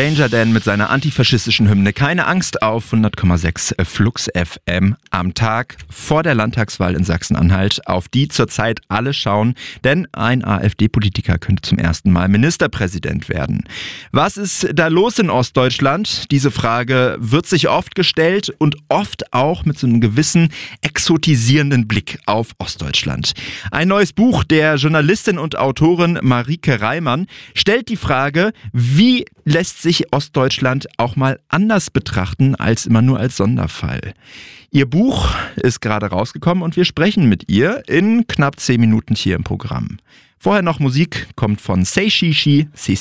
Danger Dan mit seiner antifaschistischen Hymne Keine Angst auf 100,6 Flux FM am Tag vor der Landtagswahl in Sachsen-Anhalt, auf die zurzeit alle schauen, denn ein AfD-Politiker könnte zum ersten Mal Ministerpräsident werden. Was ist da los in Ostdeutschland? Diese Frage wird sich oft gestellt und oft auch mit so einem gewissen exotisierenden Blick auf Ostdeutschland. Ein neues Buch der Journalistin und Autorin Marieke Reimann stellt die Frage, wie lässt sich Ostdeutschland auch mal anders betrachten als immer nur als Sonderfall. Ihr Buch ist gerade rausgekommen und wir sprechen mit ihr in knapp 10 Minuten hier im Programm. Vorher noch Musik, kommt von Say Shishi, Si